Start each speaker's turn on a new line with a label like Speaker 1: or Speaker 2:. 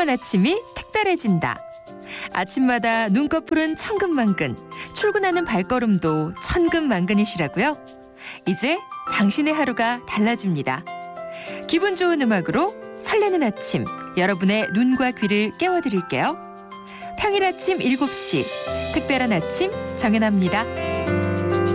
Speaker 1: 싱그러운 아침이 특별해진다. 아침마다 눈꺼풀은 천근만근, 출근하는 발걸음도 천근만근이시라고요? 이제 당신의 하루가 달라집니다. 기분 좋은 음악으로 설레는 아침, 여러분의 눈과 귀를 깨워드릴게요. 평일 아침 7시, 특별한 아침 정연아입니다.